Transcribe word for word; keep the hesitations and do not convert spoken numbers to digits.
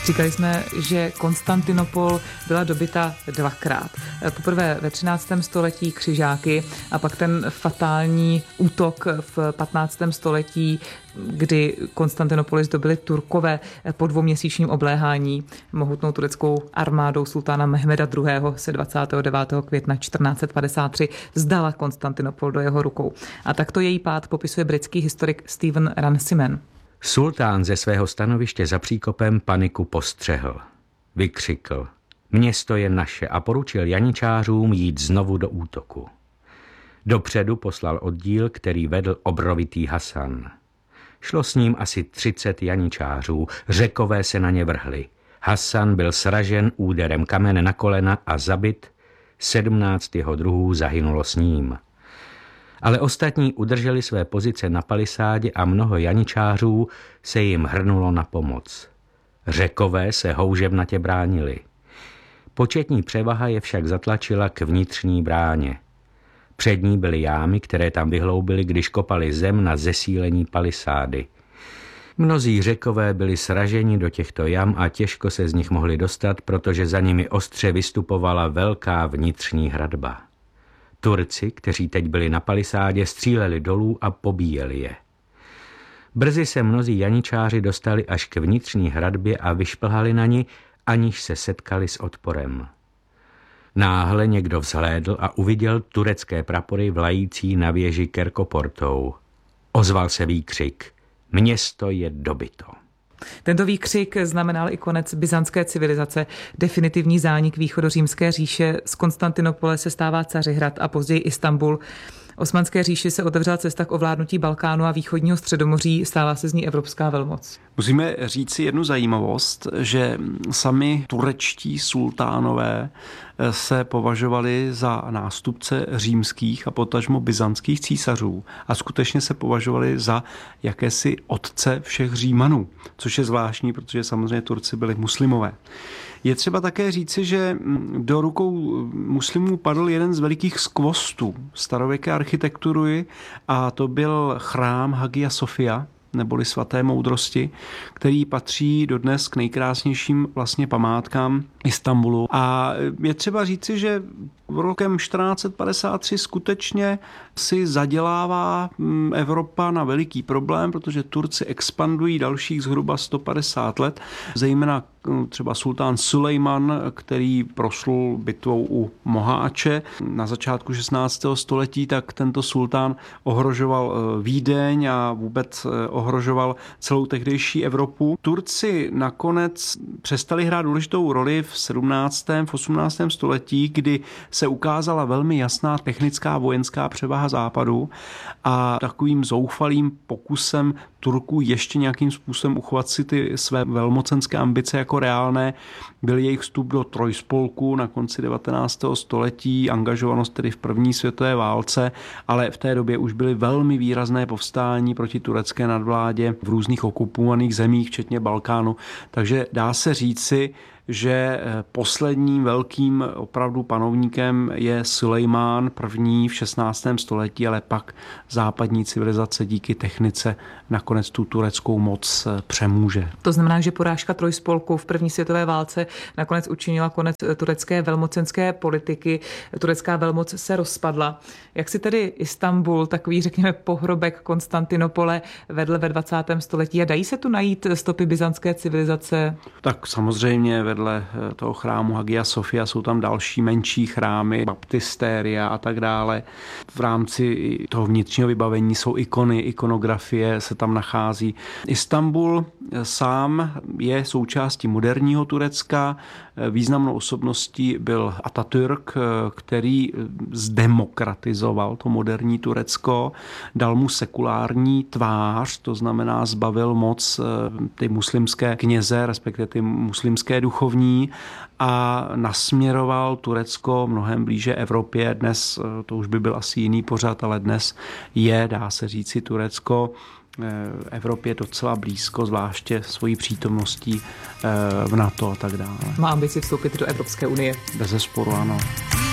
Říkali jsme, že Konstantinopol byla dobyta dvakrát. Poprvé ve třináctém století křižáky a pak ten fatální útok v patnáctém století, kdy Konstantinopolis dobili Turkové po dvouměsíčním obléhání mohutnou tureckou armádou sultána Mehmeda druhého. se dvacátého devátého května čtrnáct set padesát tři vzdala Konstantinopol do jeho rukou. A takto její pád popisuje britský historik Stephen Runciman. Sultán ze svého stanoviště za příkopem paniku postřehl. Vykřikl: město je naše, a poručil janičářům jít znovu do útoku. Dopředu poslal oddíl, který vedl obrovitý Hasan. Šlo s ním asi třicet janičářů, Řekové se na ně vrhli. Hasan byl sražen úderem kamene na kolena a zabit, sedmnáct jeho druhů zahynulo s ním. Ale ostatní udrželi své pozice na palisádě a mnoho janičářů se jim hrnulo na pomoc. Řekové se houževnatě bránili. Početní převaha je však zatlačila k vnitřní bráně. Před ní byly jámy, které tam vyhloubili, když kopali zem na zesílení palisády. Mnozí Řekové byli sraženi do těchto jam a těžko se z nich mohli dostat, protože za nimi ostře vystupovala velká vnitřní hradba. Turci, kteří teď byli na palisádě, stříleli dolů a pobíjeli je. Brzy se mnozí janičáři dostali až k vnitřní hradbě a vyšplhali na ni, aniž se setkali s odporem. Náhle někdo vzhlédl a uviděl turecké prapory vlající na věži Kerkoportou. Ozval se výkřik: město je dobyto. Tento výkřik znamenal i konec byzantské civilizace, definitivní zánik východořímské říše. Z Konstantinopole se stává Cařihrad a později Istanbul. Osmanské říši se otevřela cesta k ovládnutí Balkánu a východního středomoří, stává se z ní evropská velmoc. Musíme říct si jednu zajímavost, že sami turečtí sultánové se považovali za nástupce římských a potažmo byzantských císařů a skutečně se považovali za jakési otce všech Římanů, což je zvláštní, protože samozřejmě Turci byli muslimové. Je třeba také říci, že do rukou muslimů padl jeden z velikých skvostů starověké architektury a to byl chrám Hagia Sofia, neboli svaté moudrosti, který patří dodnes k nejkrásnějším vlastně památkám Istanbulu. A je třeba říci, že rokem čtrnáct set padesát tři skutečně si zadělává Evropa na veliký problém, protože Turci expandují dalších zhruba sto padesát let, zejména třeba sultán Sulejman, který proslul bitvou u Moháče na začátku šestnáctého století, tak tento sultán ohrožoval Vídeň a vůbec ohrožoval celou tehdejší Evropu. Turci nakonec přestali hrát důležitou roli v sedmnáctém v osmnáctém století, kdy se ukázala velmi jasná technická vojenská převaha západu a takovým zoufalým pokusem Turků ještě nějakým způsobem uchovat si ty své velmocenské ambice jako reálné byl jejich vstup do trojspolku na konci devatenáctého století, angažovanost tedy v první světové válce, ale v té době už byly velmi výrazné povstání proti turecké nadvládě v různých okupovaných zemích, včetně Balkánu. Takže dá se říci, že posledním velkým opravdu panovníkem je Sulejmán první v šestnáctém století, ale pak západní civilizace díky technice nakonec tu tureckou moc přemůže. To znamená, že porážka trojspolku v první světové válce nakonec učinila konec turecké velmocenské politiky. Turecká velmoc se rozpadla. Jak si tedy Istanbul, takový řekněme pohrobek Konstantinopole, vedl ve dvacátém století a dají se tu najít stopy byzantské civilizace? Tak samozřejmě vedle toho chrámu Hagia Sofia jsou tam další menší chrámy, baptistéria a tak dále. V rámci toho vnitřního vybavení jsou ikony, ikonografie se tam nachází. Istanbul sám je součástí moderního Turecka. Významnou osobností byl Atatürk, který zdemokratizoval to moderní Turecko, dal mu sekulární tvář, to znamená zbavil moc ty muslimské kněze, respektive ty muslimské duchovní a nasměroval Turecko mnohem blíže Evropě. Dnes, to už by byl asi jiný pořad, ale dnes je, dá se říci, Turecko Evropě docela blízko, zvláště svojí přítomností v NATO a tak dále. Má ambici vstoupit do Evropské unie. Bezesporu ano.